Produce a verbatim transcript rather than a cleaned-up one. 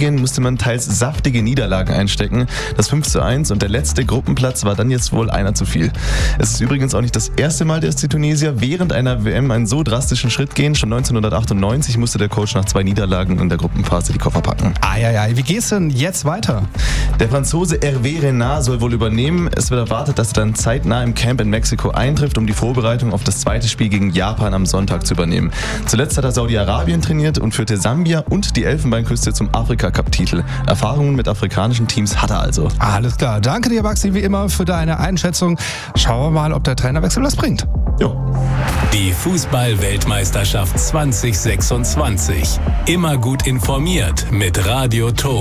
Belgien musste man teils saftige Niederlagen einstecken. Das fünf zu eins und der letzte Gruppenplatz war dann jetzt wohl einer zu viel. Es ist übrigens auch nicht das erste Mal, dass die Tunesier während einer W M einen so drastischen Schritt gehen. Schon neunzehnhundertachtundneunzig musste der Coach nach zwei Niederlagen in der Gruppenphase die Koffer packen. Eieiei, wie geht's denn jetzt weiter? Der Franzose Hervé Renard soll wohl übernehmen. Es wird erwartet, dass er dann zeitnah im Camp in Mexiko eintrifft, um die Vorbereitung auf das zweite Spiel gegen Japan am Sonntag zu übernehmen. Zuletzt hat er Saudi-Arabien trainiert und führte Sambia und die Elfenbeinküste zum Afrika-Cup-Titel. Erfahrungen mit afrikanischen Teams hat er also. Alles klar. Danke dir, Maxi, wie immer, für deine Einschätzung. Schauen wir mal, ob der Trainerwechsel was bringt. Jo. Die Fußball-Weltmeisterschaft zwanzig sechsundzwanzig. Immer gut informiert mit Radio Ton.